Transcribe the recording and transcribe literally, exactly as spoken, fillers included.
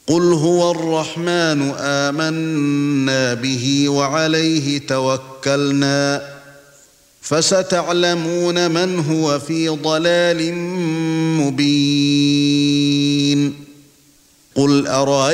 قُلْ هُوَ الرَّحْمَنُ آمَنَّا بِهِ وَعَلَيْهِ تَوَكَّلْنَا فَسَتَعْلَمُونَ مَنْ هُوَ فِي ضَلَالٍ مُبِينٍ قُلْ أَرَأَيْتُمْ